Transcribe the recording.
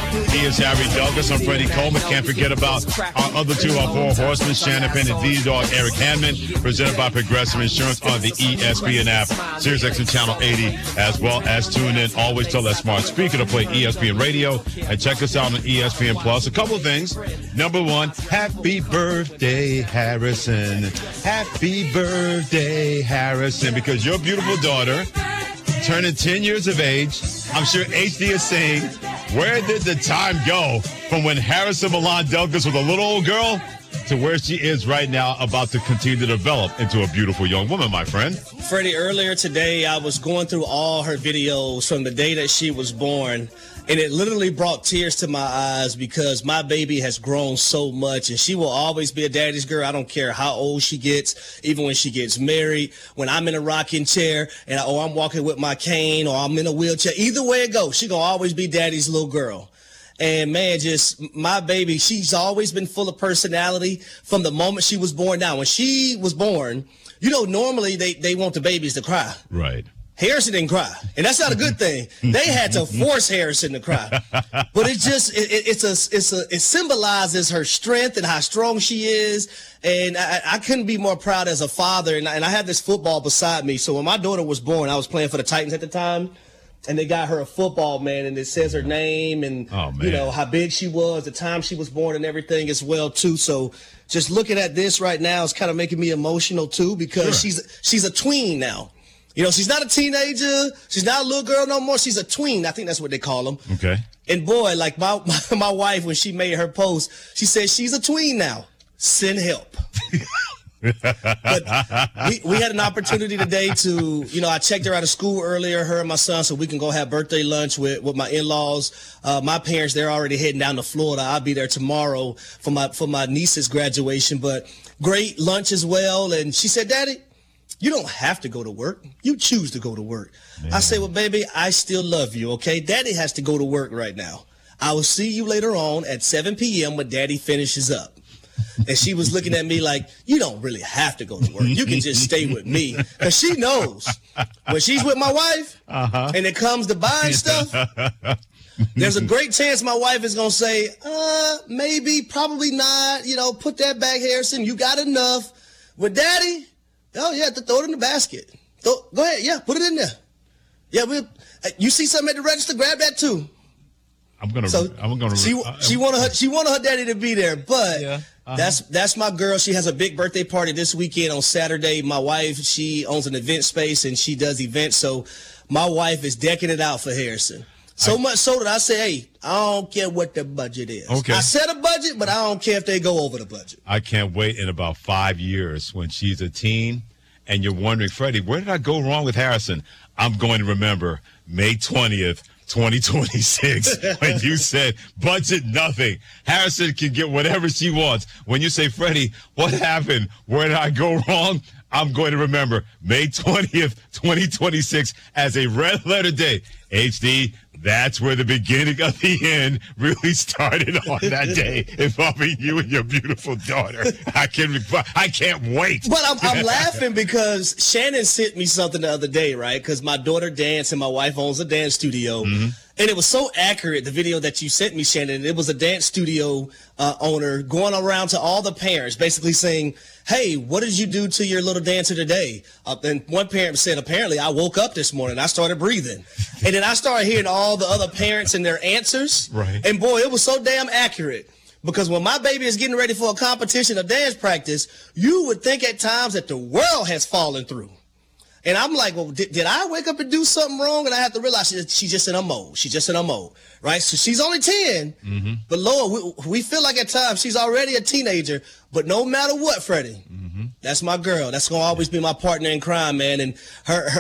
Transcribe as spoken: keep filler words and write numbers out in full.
He is Harry Douglas. I'm Freddie Coleman. Can't forget about our other two, our four horsemen, Shannon Penn and D-Dog Eric Hanman, presented by Progressive Insurance on the E S P N app, Sirius X M Channel eighty, as well as tune in. Always tell that smart speaker to play E S P N Radio, and check us out on E S P N Plus. A couple of things. Number one, happy birthday, Harrison. Happy birthday, Harrison, because your beautiful daughter turning ten years of age. I'm sure H D is saying, where did the time go from when Harrison Milan Douglas was a little old girl to where she is right now, about to continue to develop into a beautiful young woman, my friend? Freddie, earlier today, I was going through all her videos from the day that she was born, and it literally brought tears to my eyes because my baby has grown so much, and she will always be a daddy's girl. I don't care how old she gets, even when she gets married, when I'm in a rocking chair, and I, or I'm walking with my cane, or I'm in a wheelchair. Either way it goes, she gonna always be daddy's little girl. And, man, just my baby, she's always been full of personality from the moment she was born. Now, when she was born, you know, normally they, they want the babies to cry. Right. Harrison didn't cry, and that's not a good thing. They had to force Harrison to cry, but it just it, it, it's a it's a it symbolizes her strength and how strong she is, and I, I couldn't be more proud as a father. And I, and I had this football beside me, so when my daughter was born, I was playing for the Titans at the time, and they got her a football, man, and it says her name and oh, man. you know how big she was, the time she was born, and everything as well too. So just looking at this right now is kind of making me emotional too, because Sure. she's she's a tween now. You know, she's not a teenager. She's not a little girl no more. She's a tween. I think that's what they call them. Okay. And boy, like my, my, my wife, when she made her post, she said she's a tween now. Send help. But we, we had an opportunity today to, you know, I checked her out of school earlier, her and my son, so we can go have birthday lunch with, with my in-laws. Uh, my parents, they're already heading down to Florida. I'll be there tomorrow for my, for my niece's graduation. But great lunch as well. And she said, Daddy, you don't have to go to work. You choose to go to work. Man. I say, well, baby, I still love you, okay? Daddy has to go to work right now. I will see you later on at seven p.m. when Daddy finishes up. And she was looking at me like, you don't really have to go to work. You can just stay with me. Because she knows when she's with my wife uh-huh. and it comes to buying stuff, there's a great chance my wife is going to say, uh, maybe, probably not. You know, put that back, Harrison. You got enough. With Daddy, oh, yeah, throw it in the basket. Throw, go ahead. Yeah, put it in there. Yeah, we. You see something at the register, grab that too. I'm gonna. So I'm gonna. She uh, she wanted her she wanted her daddy to be there, but yeah, uh-huh. that's that's my girl. She has a big birthday party this weekend on Saturday. My wife, she owns an event space and she does events, so my wife is decking it out for Harrison. So I, much so that I say, hey, I don't care what the budget is. Okay. I set a budget, but I don't care if they go over the budget. I can't wait in about five years when she's a teen and you're wondering, Freddie, where did I go wrong with Harrison? I'm going to remember May twentieth, twenty twenty-six, when you said budget nothing. Harrison can get whatever she wants. When you say, Freddie, what happened? Where did I go wrong? I'm going to remember May twentieth, twenty twenty-six as a red letter day. H D, that's where the beginning of the end really started on that day, involving you and your beautiful daughter. I can, I can't wait. But I'm, I'm laughing because Shannon sent me something the other day, right? Because my daughter dances and my wife owns a dance studio. Mm-hmm. And it was so accurate, the video that you sent me, Shannon. It was a dance studio uh, owner going around to all the parents, basically saying, hey, what did you do to your little dancer today? Uh, and one parent said, apparently, I woke up this morning. I started breathing. And then I started hearing all the other parents and their answers. Right. And, boy, it was so damn accurate. Because when my baby is getting ready for a competition or dance practice, you would think at times that the world has fallen through. And I'm like, well, did, did I wake up and do something wrong? And I have to realize she, she's just in a mode. She's just in a mode, right? So she's only ten, mm-hmm. but Lord, we, we feel like at times she's already a teenager. But no matter what, Freddie, mm-hmm. that's my girl. That's going to always be my partner in crime, man. And her, her